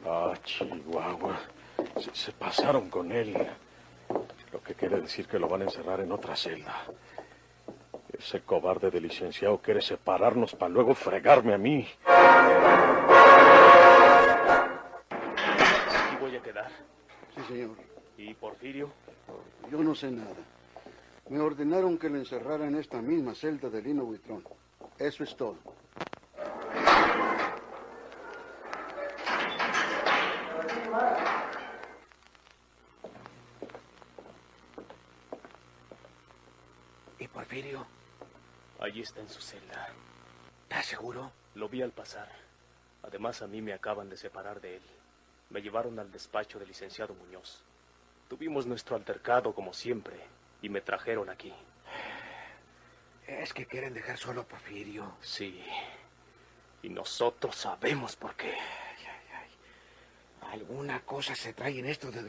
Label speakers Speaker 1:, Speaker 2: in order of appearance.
Speaker 1: Ah, Chihuahua. Se pasaron con él. Lo que quiere decir que lo van a encerrar en otra celda. Ese cobarde de licenciado quiere separarnos para luego fregarme a mí.
Speaker 2: Aquí voy a quedar.
Speaker 3: Sí, señor.
Speaker 2: ¿Y Porfirio?
Speaker 3: Yo no sé nada. Me ordenaron que lo encerrara en esta misma celda de Lino Buitrón. Eso es todo.
Speaker 4: ¿Y Porfirio?
Speaker 2: Allí está en su celda.
Speaker 4: ¿Estás seguro?
Speaker 2: Lo vi al pasar. Además, a mí me acaban de separar de él. Me llevaron al despacho del licenciado Muñoz. Tuvimos nuestro altercado como siempre y me trajeron aquí.
Speaker 4: Es que quieren dejar solo a Porfirio.
Speaker 2: Sí. Y nosotros sabemos por qué.
Speaker 4: Alguna cosa se trae en esto de